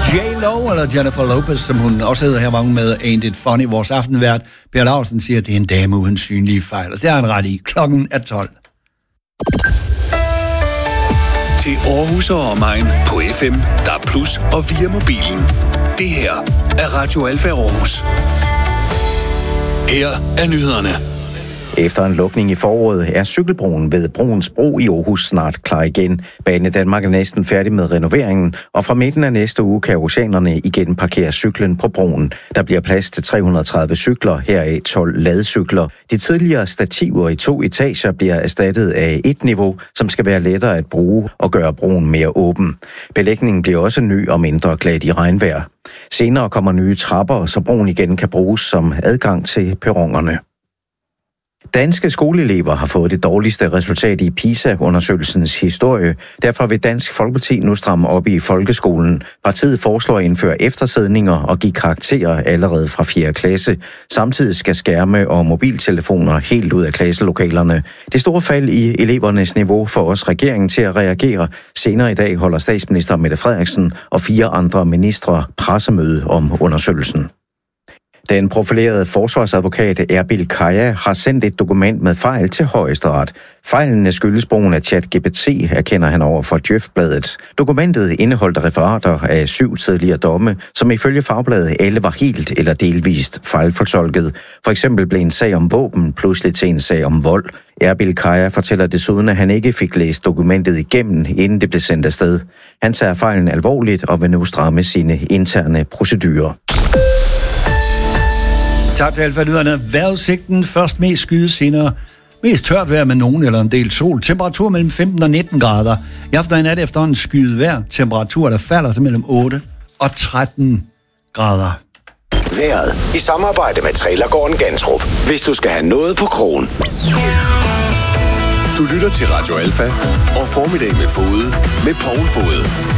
J.Lo, eller Jennifer Lopez, som hun også hedder her mange med Ain't It Funny. Vores aftenvært, Per Laursen, siger, at det er en dame uden synlige fejl. Og det er han ret i. Klokken er 12. Til Aarhus og omegn på FM, DAB+ og via mobilen. Det her er Radio Alfa Aarhus. Her er nyhederne. Efter en lukning i foråret er cykelbroen ved Broens Bro i Aarhus snart klar igen. Banedanmark er næsten færdig med renoveringen, og fra midten af næste uge kan oceanerne igen parkere cyklen på broen. Der bliver plads til 330 cykler, heraf 12 ladcykler. De tidligere stativer i 2 etager bliver erstattet af et niveau, som skal være lettere at bruge og gøre broen mere åben. Belægningen bliver også ny og mindre glat i regnvejr. Senere kommer nye trapper, så broen igen kan bruges som adgang til perronerne. Danske skoleelever har fået det dårligste resultat i PISA-undersøgelsens historie. Derfor vil Dansk Folkeparti nu stramme op i folkeskolen. Partiet foreslår at indføre eftersidninger og give karakterer allerede fra 4. klasse. Samtidig skal skærme og mobiltelefoner helt ud af klasselokalerne. Det store fald i elevernes niveau får også regeringen til at reagere. Senere i dag holder statsminister Mette Frederiksen og 4 andre ministre pressemøde om undersøgelsen. Den profilerede forsvarsadvokat Erbil Kaya har sendt et dokument med fejl til Højesteret. Fejlene skyldes brugen af ChatGPT, erkender han over for Djøf-bladet. Dokumentet indeholdt referater af 7 tidligere domme, som ifølge Fagbladet alle var helt eller delvist fejlfortolket. For eksempel blev en sag om våben pludselig til en sag om vold. Erbil Kaya fortæller desuden, at han ikke fik læst dokumentet igennem, inden det blev sendt afsted. Han tager fejlen alvorligt og vil nu stramme sine interne procedurer. Tak til Alfa-lyderne. Vejrudsigten først mest skyde, senere mest tørt vejr med nogen eller en del sol. Temperatur mellem 15 og 19 grader. I aften og i nat efterhånden skyde vejr. Temperatur, der falder til mellem 8 og 13 grader. Vejret i samarbejde med Trailergården Gantrup. Hvis du skal have noget på krogen. Du lytter til Radio Alfa og Formiddag med Fode med Poul Fode.